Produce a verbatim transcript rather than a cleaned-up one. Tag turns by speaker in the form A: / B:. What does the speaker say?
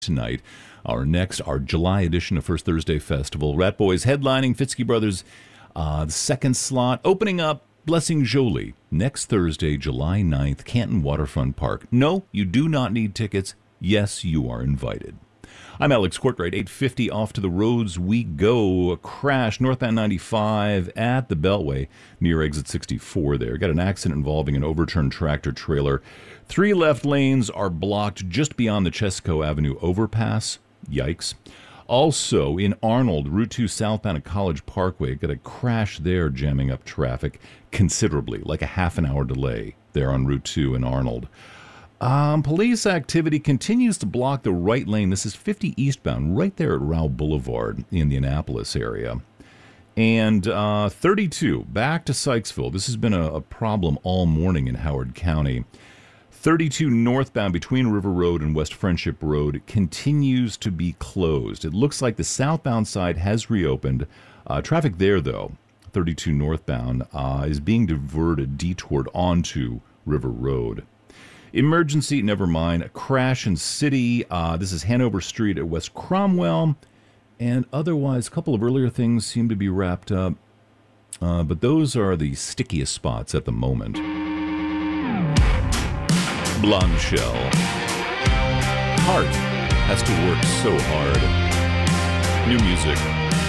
A: tonight. Our next, our July edition of First Thursday Festival. Rat Boys headlining Fitzky Brothers, uh, the second slot, opening up Blessing Jolie next Thursday, July ninth, Canton Waterfront Park. No, you do not need tickets. Yes, you are invited. I'm Alex Courtright, eight fifty, off to the roads we go. A crash northbound ninety-five at the Beltway near exit sixty-four there. Got an accident involving an overturned tractor trailer. Three left lanes are blocked just beyond the Chesco Avenue overpass. Yikes. Also, in Arnold, Route two southbound at College Parkway, got a crash there jamming up traffic considerably, like a half an hour delay there on Route two in Arnold. Um, police activity continues to block the right lane. This is fifty eastbound, right there at Rao Boulevard in the Annapolis area. And uh, thirty-two, back to Sykesville. This has been a, a problem all morning in Howard County. thirty-two northbound between River Road and West Friendship Road continues to be closed. It looks like the southbound side has reopened. Uh, traffic there, though, thirty-two northbound, uh, is being diverted, detoured onto River Road. Emergency, never mind. A crash in City. Uh, this is Hanover Street at West Cromwell. And otherwise, a couple of earlier things seem to be wrapped up. Uh, but those are the stickiest spots at the moment. Blonde Shell. Heart has to work so hard. New music.